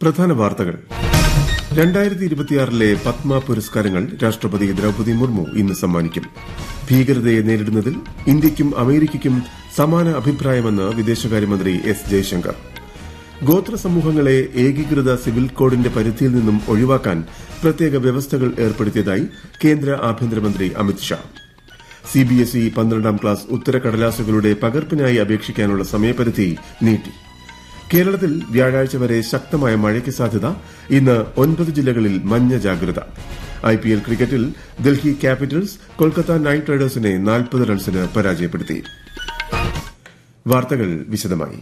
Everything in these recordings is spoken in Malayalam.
പ്രധാന വാർത്തകൾ 2026 പത്മ പുരസ്കാരങ്ങൾ രാഷ്ട്രപതി ദ്രൌപദി മുർമു ഇന്ന് സമ്മാനിക്കും. ഭീകരതയെ നേരിടുന്നതിൽ ഇന്ത്യയ്ക്കും അമേരിക്കയ്ക്കും സമാന അഭിപ്രായമെന്ന് വിദേശകാര്യമന്ത്രി എസ് ജയശങ്കർ. ഗോത്ര സമൂഹങ്ങളെ ഏകീകൃത സിവിൽ കോഡിന്റെ പരിധിയിൽ നിന്നും ഒഴിവാക്കാൻ പ്രത്യേക വ്യവസ്ഥകൾ ഏർപ്പെടുത്തിയതായി കേന്ദ്ര ആഭ്യന്തരമന്ത്രി അമിത്ഷാ. സിബിഎസ്ഇ 12ാം ക്ലാസ് ഉത്തരക്കടലാസുകളുടെ പകർപ്പിനായി അപേക്ഷിക്കാനുള്ള സമയപരിധി നീട്ടി. കേരളത്തിൽ വ്യാഴാഴ്ച വരെ ശക്തമായ മഴയ്ക്ക് സാധ്യത. ഇന്ന് 9 ജില്ലകളിൽ മഞ്ഞ ജാഗ്രത. ഐപിഎൽ ക്രിക്കറ്റിൽ ഡൽഹി ക്യാപിറ്റൽസ് കൊൽക്കത്ത നൈറ്റ് റൈഡേഴ്സിനെ 40 റൺസിന് പരാജയപ്പെടുത്തി. വാർത്തകൾ വിശദമായി.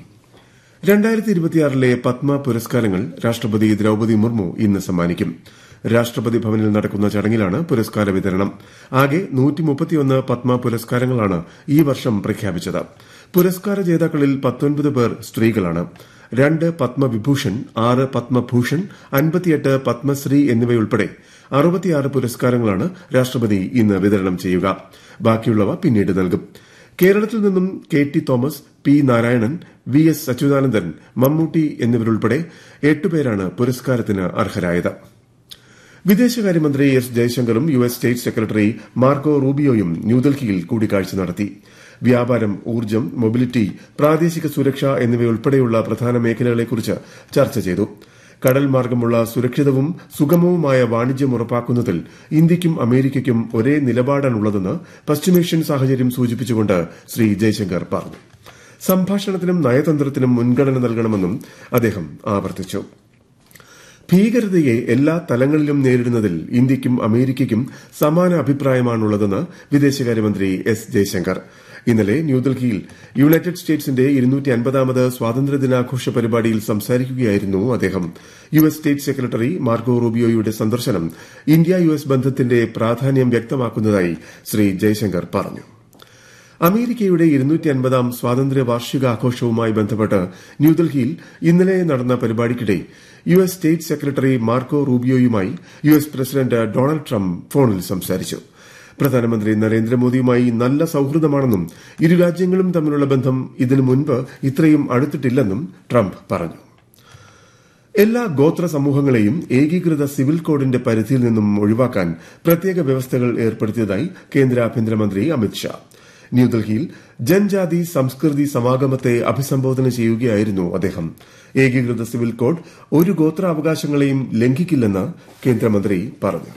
2026 പത്മ പുരസ്കാരങ്ങൾ രാഷ്ട്രപതി ദ്രൌപദി മുർമു ഇന്ന് സമ്മാനിക്കും. രാഷ്ട്രപതി ഭവനിൽ നടക്കുന്ന ചടങ്ങിലാണ് പുരസ്കാര വിതരണം. ആകെ 131 പത്മ പുരസ്കാരങ്ങളാണ് ഈ വർഷം പ്രഖ്യാപിച്ചത്. പുരസ്കാര ജേതാക്കളിൽ 19 പേർ സ്ത്രീകളാണ്. 2 പത്മവിഭൂഷൺ, 6 പത്മഭൂഷൺ, 58 പത്മശ്രീ എന്നിവയുൾപ്പെടെ 66 പുരസ്കാരങ്ങളാണ് രാഷ്ട്രപതി ഇന്ന് വിതരണം ചെയ്യുക. ബാക്കിയുള്ളവ പിന്നീട് നൽകും. കേരളത്തിൽ നിന്നും K T. Thomas, P. Narayanan, V. S. Achuthanandan, Mammootty എന്നിവരുൾപ്പെടെ 8 പേരാണ് പുരസ്കാരത്തിന് അർഹരായത്. വിദേശകാര്യമന്ത്രി S ജയശങ്കറും US state secretary Marco റൂബിയോയും ന്യൂഡൽഹിയിൽ കൂടിക്കാഴ്ച നടത്തി. വ്യാപാരം, ഊർജ്ജം, മൊബിലിറ്റി, പ്രാദേശിക സുരക്ഷ എന്നിവയുൾപ്പെടെയുള്ള പ്രധാന മേഖലകളെക്കുറിച്ച് ചർച്ച ചെയ്തു. കടൽ മാർഗമുള്ള സുരക്ഷിതവും സുഗമവുമായ വാണിജ്യം ഉറപ്പാക്കുന്നതിൽ ഇന്ത്യയ്ക്കും അമേരിക്കയ്ക്കും ഒരേ നിലപാടാണുള്ളതെന്ന് പശ്ചിമേഷ്യൻ സാഹചര്യം സൂചിപ്പിച്ചുകൊണ്ട് ശ്രീ ജയശങ്കർ പറഞ്ഞു. സംഭാഷണത്തിനും നയതന്ത്രത്തിനും മുൻഗണന നൽകണമെന്നും അദ്ദേഹം ആവർത്തിച്ചു. ഭീകരതയെ എല്ലാ തലങ്ങളിലും നേരിടുന്നതിൽ ഇന്ത്യയ്ക്കും അമേരിക്കയ്ക്കും സമാന അഭിപ്രായമാണുള്ളതെന്ന് വിദേശകാര്യമന്ത്രി എസ് ജയശങ്കർ. ഇന്നലെ ന്യൂഡൽഹിയിൽ യുണൈറ്റഡ് സ്റ്റേറ്റ്സിന്റെ 250ാമത് സ്വാതന്ത്ര്യദിനാഘോഷ പരിപാടിയിൽ സംസാരിക്കുകയായിരുന്നു അദ്ദേഹം. യുഎസ് സ്റ്റേറ്റ് സെക്രട്ടറി മാർക്കോ റൂബിയോയുടെ സന്ദർശനം ഇന്ത്യ യുഎസ് ബന്ധത്തിന്റെ പ്രാധാന്യം വ്യക്തമാക്കുന്നതായി ശ്രീ ജയശങ്കർ പറഞ്ഞു. അമേരിക്കയുടെ 250ാം സ്വാതന്ത്ര്യ വാർഷികാഘോഷവുമായി ബന്ധപ്പെട്ട് ന്യൂഡൽഹിയിൽ ഇന്നലെ നടന്ന പരിപാടിക്കിടെ US state secretary Marco റൂബിയോയുമായി US president Donald Trump ഫോണിൽ സംസാരിച്ചു. പ്രധാനമന്ത്രി നരേന്ദ്രമോദിയുമായി നല്ല സൌഹൃദമാണെന്നും ഇരു രാജ്യങ്ങളും തമ്മിലുള്ള ബന്ധം ഇതിനു മുൻപ് ഇത്രയും അടുത്തിട്ടില്ലെന്നും ട്രംപ് പറഞ്ഞു. എല്ലാ ഗോത്ര സമൂഹങ്ങളെയും ഏകീകൃത സിവിൽ കോഡിന്റെ പരിധിയിൽ നിന്നും ഒഴിവാക്കാൻ പ്രത്യേക വ്യവസ്ഥകൾ ഏർപ്പെടുത്തിയതായി കേന്ദ്ര ആഭ്യന്തരമന്ത്രി അമിത്ഷാ. ന്യൂഡൽഹിയിൽ ജൻജാതി സംസ്കൃതി സമാഗമത്തെ അഭിസംബോധന ചെയ്യുകയായിരുന്നു അദ്ദേഹം. ഏകീകൃത സിവിൽ കോഡ് ഒരു ഗോത്രാവകാശങ്ങളെയും ലംഘിക്കില്ലെന്ന് കേന്ദ്രമന്ത്രി പറഞ്ഞു.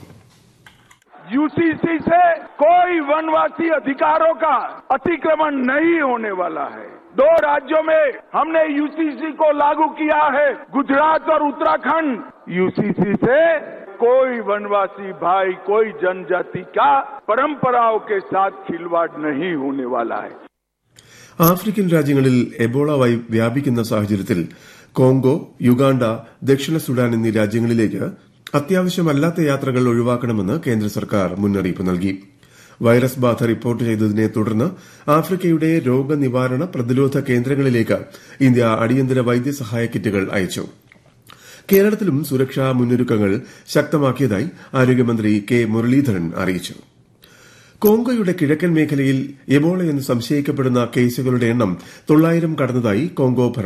यूसीसी से कोई वनवासी अधिकारों का अतिक्रमण नहीं होने वाला है. 2 राज्यों में हमने यूसीसी को लागू किया है, गुजरात और उत्तराखंड. यूसीसी से कोई वनवासी भाई, कोई जनजाति का परंपराओं के साथ खिलवाड़ नहीं होने वाला है. ആഫ്രിക്കൻ രാജ്യങ്ങളിൽ എബോള വ്യാപിക്കുന്ന സാഹചര്യത്തിൽ കോങ്കോ, യുഗാണ്ട, ദക്ഷിണ സുഡാൻ എന്നീ രാജ്യങ്ങളിലേക്ക് അത്യാവശ്യമല്ലാത്ത യാത്രകൾ ഒഴിവാക്കണമെന്ന് കേന്ദ്ര സർക്കാർ മുന്നറിയിപ്പ് നൽകി. വൈറസ് ബാധ റിപ്പോർട്ട് ചെയ്തതിനെ തുടർന്ന് ആഫ്രിക്കയുടെ രോഗനിവാരണ പ്രതിരോധ കേന്ദ്രങ്ങളിലേക്ക് ഇന്ത്യ അടിയന്തര വൈദ്യസഹായ കിറ്റുകൾ അയച്ചു. കേരളത്തിലും സുരക്ഷാ മുന്നൊരുക്കങ്ങൾ ശക്തമാക്കിയതായി ആരോഗ്യമന്ത്രി കെ മുരളീധരൻ അറിയിച്ചു. കോങ്കോയുടെ കിഴക്കൻ മേഖലയിൽ എബോളയെന്ന് സംശയിക്കപ്പെടുന്ന കേസുകളുടെ എണ്ണം 900 കടന്നതായി കോങ്കോ